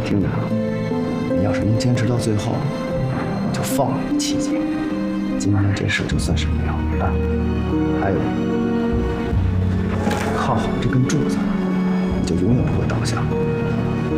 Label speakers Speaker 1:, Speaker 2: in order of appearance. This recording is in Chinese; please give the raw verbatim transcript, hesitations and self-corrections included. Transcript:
Speaker 1: 听着啊，你要是能坚持到最后，就放了你七姐，今天这事就算是了了。还有，靠好这根柱子，你就永远不会倒下。